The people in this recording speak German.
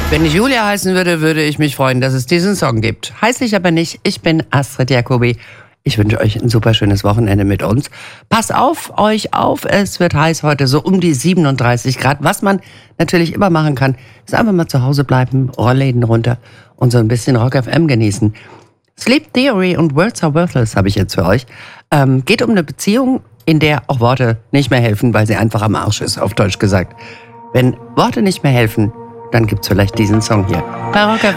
Wenn ich Julia heißen würde, würde ich mich freuen, dass es diesen Song gibt. Heiße ich aber nicht. Ich bin Astrid Jacobi. Ich wünsche euch ein super schönes Wochenende mit uns. Passt auf euch auf. Es wird heiß heute, so um die 37 Grad. Was man natürlich immer machen kann, ist einfach mal zu Hause bleiben, Rollläden runter und so ein bisschen Rock FM genießen. Sleep Theory und Words Are Worthless habe ich jetzt für euch. Geht um eine Beziehung, in der auch Worte nicht mehr helfen, weil sie einfach am Arsch ist, auf Deutsch gesagt. Wenn Worte nicht mehr helfen, dann gibt's vielleicht diesen Song hier bei Rock FM.